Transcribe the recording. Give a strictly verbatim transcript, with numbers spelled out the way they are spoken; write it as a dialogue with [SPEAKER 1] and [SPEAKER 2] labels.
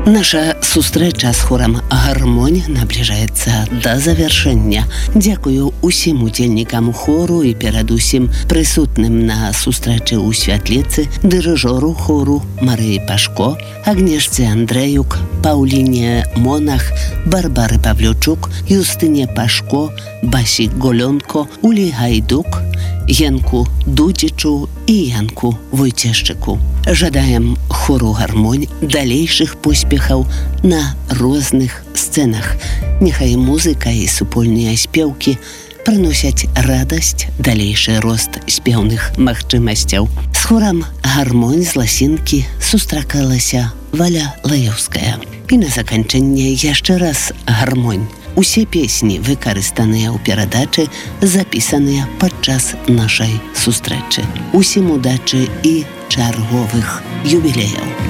[SPEAKER 1] Наша сустрэча з хорам «Гармонь» набліжаецца да завяршэння. Дзякую усім удзельнікам хору і перадусім прысутным на сустрэчы ў святліцы дырыжору хору Марыі Пашко, Агнешцы Андрэюк, Паўліне Монах, Барбары Павлючук, Юстыне Пашко, Басі Голёнко, Улі Гайдук, Янку Дудзічу і Янку Войцешчыку. Жадаем хору «Гармонь» далейшых поспехаў на розных сцэнах. Няхай музыка і супольныя спеўкі прыносяць радасць, далейшы рост спеўных магчымасцяў. З хорам «Гармонь» з Ласінкі сустракалася Валя Лаёўская. І на заканчэнне яшчэ раз «Гармонь». Усе песні, выкарыстаныя ў перадачы, запісаныя падчас нашай сустрэчы. Усім удачы і чарговых юбілеяў.